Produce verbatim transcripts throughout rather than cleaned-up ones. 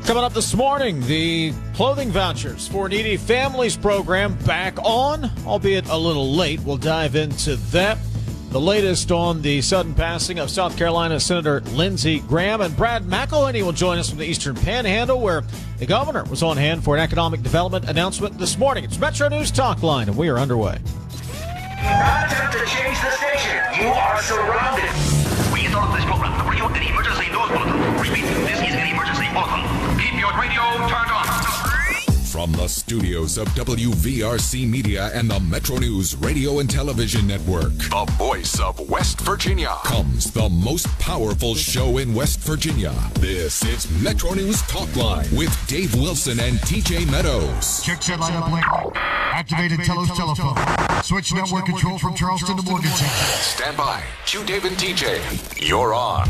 Coming up this morning, the clothing vouchers for needy families program back on, albeit a little late. We'll dive into that. The latest on the sudden passing of South Carolina Senator Lindsey Graham, and Brad McElhinney will join us from the Eastern Panhandle, where the governor was on hand for an economic development announcement this morning. It's Metro News Talk Line, and we are underway. Not attempt to change the station. You are surrounded. We interrupt this program to bring you an emergency news bulletin. Repeat, this is an emergency bulletin. Keep your radio turned on. From the studios of W V R C Media and the Metro News Radio and Television Network, the voice of West Virginia, comes the most powerful show in West Virginia. This is Metro News Talk Line with Dave Wilson and T J Meadows. Check set line up link. Activated Telos telephone. Switch network control from Charleston to Morgantown. Stand by. Q Dave and T J. You're on.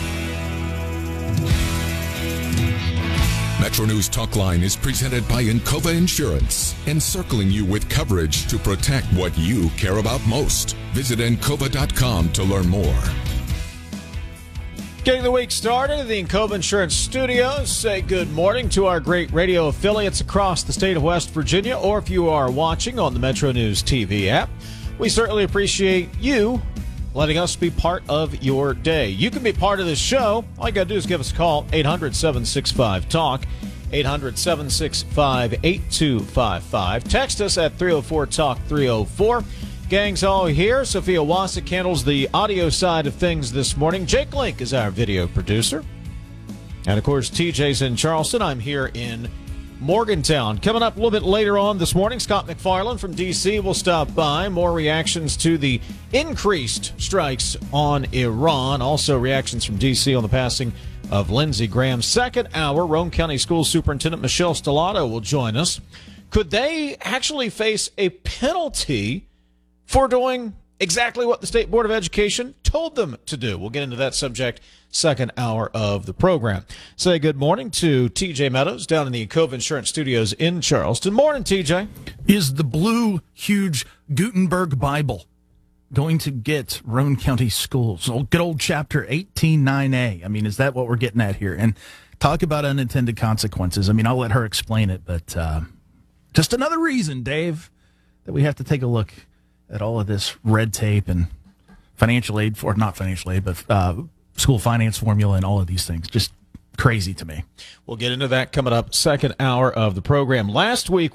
Metro News Talk Line is presented by Encova Insurance, encircling you with coverage to protect what you care about most. Visit encova dot com to learn more. Getting the week started at the Encova Insurance Studios. Say good morning to our great radio affiliates across the state of West Virginia, or if you are watching on the Metro News T V app. We certainly appreciate you letting us be part of your day. You can be part of this show. All you got to do is give us a call, eight hundred, seven six five, talk, eight hundred, seven six five, eight two five five. Text us at three oh four, talk, three oh four. Gang's all here. Sophia Wasik handles the audio side of things this morning. Jake Link is our video producer. And, of course, T J's in Charleston. I'm here in Morgantown. Coming up a little bit later on this morning, Scott McFarland from D C will stop by. More reactions to the increased strikes on Iran. Also reactions from D C on the passing of Lindsey Graham. Second hour, Roane County School Superintendent Michelle Stellato will join us. Could they actually face a penalty for doing exactly what the State Board of Education told them to do? We'll get into that subject second hour of the program. Say good morning to T J Meadows down in the Encova Insurance Studios in Charleston. Morning, T J. Is the blue, huge Gutenberg Bible going to get Roane County Schools? Old, good old chapter eighteen nine A. I mean, is that what we're getting at here? And talk about unintended consequences. I mean, I'll let her explain it, but uh, just another reason, Dave, that we have to take a look at all of this red tape and financial aid, for not financial aid, but uh, school finance formula and all of these things. Just crazy to me. We'll get into that coming up second hour of the program. Last week,